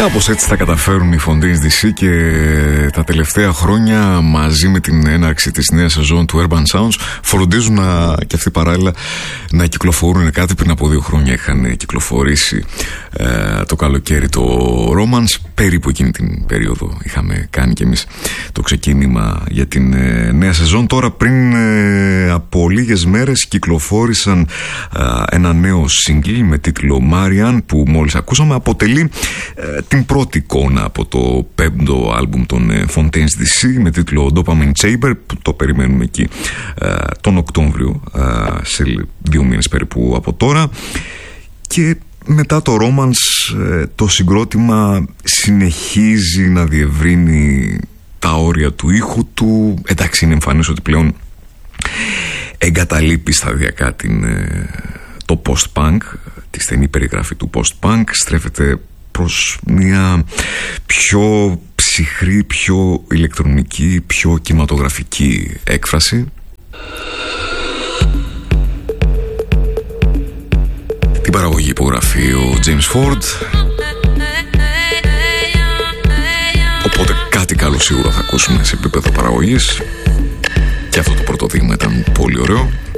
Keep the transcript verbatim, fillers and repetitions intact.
Κάπως έτσι τα καταφέρουν οι Fontaines ντι σι και τα τελευταία χρόνια, μαζί με την έναρξη της νέας σεζόν του Urban Sounds, φροντίζουν να, και αυτοί παράλληλα να κυκλοφορούν κάτι. Πριν από δύο χρόνια είχαν κυκλοφορήσει ε, το καλοκαίρι το Romance. Περίπου εκείνη την περίοδο είχαμε κάνει και εμείς το ξεκίνημα για την ε, νέα σεζόν. Τώρα πριν ε, από λίγες μέρες κυκλοφόρησαν ε, ένα νέο single με τίτλο Marian, που μόλις ακούσαμε. Αποτελεί ε, την πρώτη εικόνα από το πέμπτο άλμπουμ των Fontaines ντι σι με τίτλο Dopamine Chamber, που το περιμένουμε εκεί ε, τον Οκτώβριο, ε, σε δύο μήνες περίπου από τώρα. Και μετά το Romance, ε, το συγκρότημα συνεχίζει να διευρύνει τα όρια του ήχου του. Εντάξει, είναι εμφανές ότι πλέον εγκαταλείπει σταδιακά την, ε, το post-punk, τη στενή περιγραφή του post-punk, στρέφεται προς μια πιο ψυχρή, πιο ηλεκτρονική, πιο κινηματογραφική έκφραση. Την παραγωγή υπογραφεί ο James Ford, οπότε κάτι καλό σίγουρα θα ακούσουμε σε επίπεδο παραγωγής. Και αυτό το πρώτο δείγμα ήταν πολύ ωραίο.